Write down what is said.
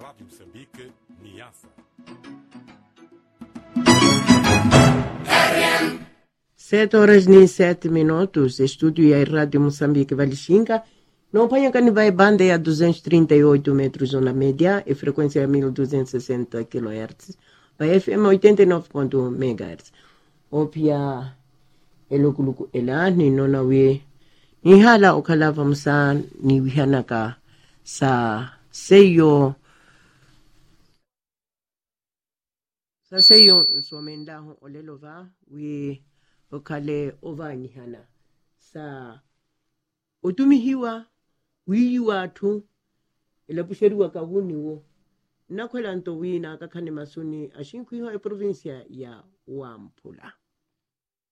Rádio Moçambique, Niassa. 7:07. Estúdio e a Rádio Moçambique Valixinga. Não apanha que vai banda a 238 metros na média e frequência a 1260 kHz. Vai FM 89.1 MHz. Opia elokuluku ela ni nona we ni hala okalava msa ni wihanaka sa seyo nsomendaho olelova we okale ovanyihana sa otumihiwa wiyi watu elapusheriwa kahuniwo nakwela nto wina akakhane masuni ashinkwiwa e provincia ya Wampula.